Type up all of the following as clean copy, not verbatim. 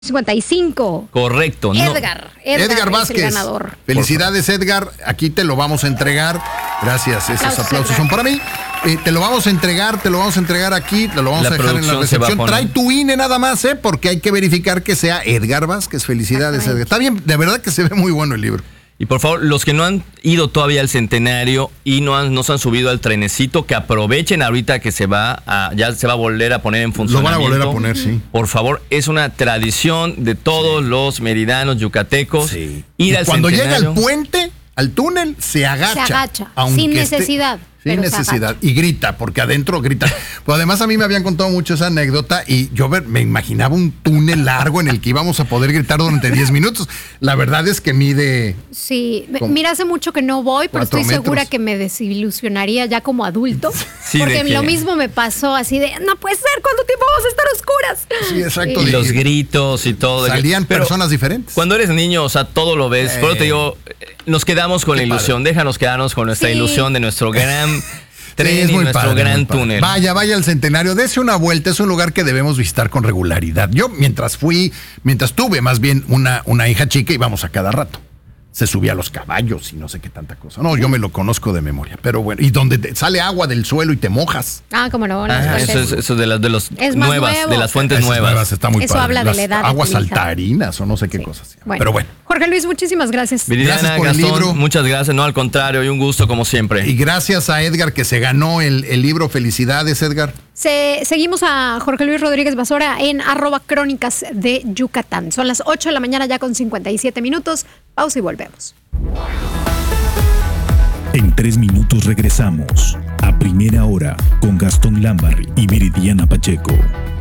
55. Correcto. Edgar Vázquez. Es el ganador. Felicidades, Edgar. Aquí te lo vamos a entregar. Gracias, esos aplausos son para mí. Te lo vamos a entregar aquí, te lo vamos a dejar en la recepción. Trae tu INE nada más, porque hay que verificar que sea Edgar Vázquez. Felicidades, Edgar. Está bien, de verdad que se ve muy bueno el libro. Y por favor, los que no han ido todavía al centenario y no se han subido al trenecito, que aprovechen ahorita que ya se va a volver a poner en funcionamiento. Lo van a volver a poner, sí. Por favor, es una tradición de todos los meridanos yucatecos. Sí. Ir al cuando centenario. llega al puente, al túnel, se agacha. Sin necesidad. Sin necesidad. Y grita, porque adentro grita. Pues además a mí me habían contado mucho esa anécdota y yo me imaginaba un túnel largo en el que íbamos a poder gritar durante 10 minutos. La verdad es que mide... Sí, mira, hace mucho que no voy, pero estoy segura que me desilusionaría ya como adulto. Sí, porque lo mismo me pasó así de, no puede ser, ¿cuánto tiempo vamos a estar oscuras? Sí, exacto. Y los gritos y todo. Salían personas diferentes. Cuando eres niño, o sea, todo lo ves. Por eso te digo, nos quedamos con la ilusión. Déjanos quedarnos con nuestra ilusión de nuestro gran tren y nuestro gran túnel. Vaya al centenario, dése una vuelta, es un lugar que debemos visitar con regularidad. Yo mientras tuve más bien una hija chica, íbamos a cada rato. Se subía a los caballos y no sé qué tanta cosa. No, yo me lo conozco de memoria, pero bueno. Y donde sale agua del suelo y te mojas. Cómo no. Eso de las nuevas, de las fuentes nuevas. Está muy eso padre. Habla de la edad. Aguas saltarinas o no sé qué cosas. Pero bueno. Jorge Luis, muchísimas gracias. Viridiana, por Gastón, el libro. Muchas gracias. No, al contrario, y un gusto como siempre. Y gracias a Edgar que se ganó el libro. Felicidades, Edgar. Seguimos a Jorge Luis Rodríguez Basora en @Crónicas de Yucatán. Son las 8 de la mañana ya con 57 minutos. Pausa y volvemos. En 3 minutos regresamos a Primera Hora con Gastón Lambarri y Viridiana Pacheco.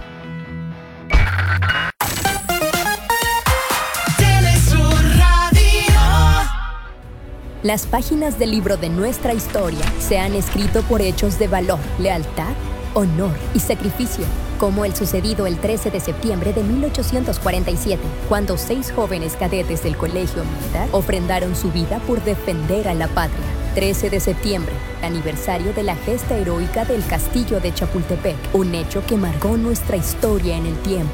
Las páginas del libro de nuestra historia se han escrito por hechos de valor, lealtad, honor y sacrificio, como el sucedido el 13 de septiembre de 1847, cuando 6 jóvenes cadetes del Colegio Militar ofrendaron su vida por defender a la patria. 13 de septiembre, aniversario de la gesta heroica del Castillo de Chapultepec, un hecho que marcó nuestra historia en el tiempo.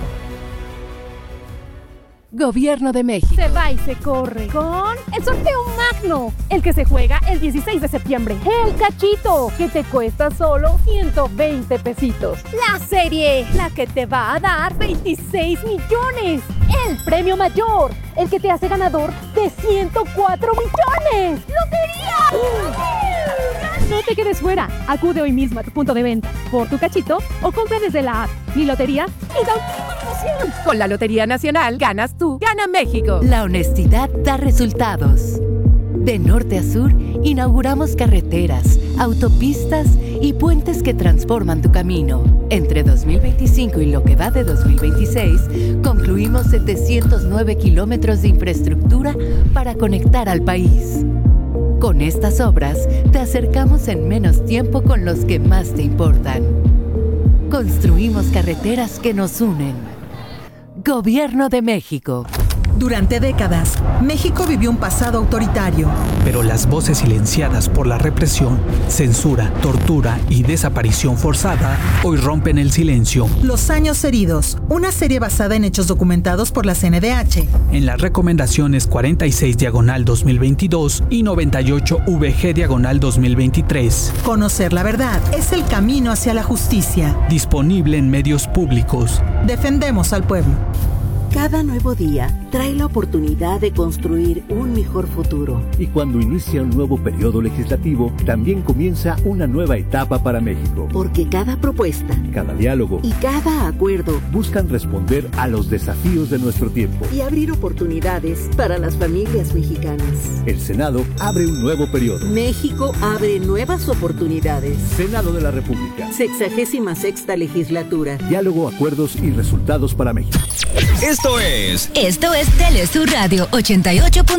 Gobierno de México. Se va y se corre con el sorteo magno, el que se juega el 16 de septiembre. El cachito, que te cuesta solo 120 pesitos. La serie, la que te va a dar 26 millones. El premio mayor, el que te hace ganador de 104 millones. ¡Lotería! No te quedes fuera. Acude hoy mismo a tu punto de venta por tu cachito o compra desde la app Mi Lotería y da un tipo de emoción. Con la Lotería Nacional ganas tú, gana México. La honestidad da resultados. De norte a sur, inauguramos carreteras, autopistas y puentes que transforman tu camino. Entre 2025 y lo que va de 2026, concluimos 709 kilómetros de infraestructura para conectar al país. Con estas obras, te acercamos en menos tiempo con los que más te importan. Construimos carreteras que nos unen. Gobierno de México. Durante décadas, México vivió un pasado autoritario. Pero las voces silenciadas por la represión, censura, tortura y desaparición forzada hoy rompen el silencio. Los años heridos, una serie basada en hechos documentados por la CNDH. En las recomendaciones 46/2022 y 98/VG/2023. Conocer la verdad es el camino hacia la justicia. Disponible en medios públicos. Defendemos al pueblo. Cada nuevo día trae la oportunidad de construir un mejor futuro. Y cuando inicia un nuevo periodo legislativo, también comienza una nueva etapa para México. Porque cada propuesta, cada diálogo y cada acuerdo buscan responder a los desafíos de nuestro tiempo y abrir oportunidades para las familias mexicanas. El Senado abre un nuevo periodo. México abre nuevas oportunidades. Senado de la República. 66ª legislatura. Diálogo, acuerdos y resultados para México. Esto es Telesur Radio 88.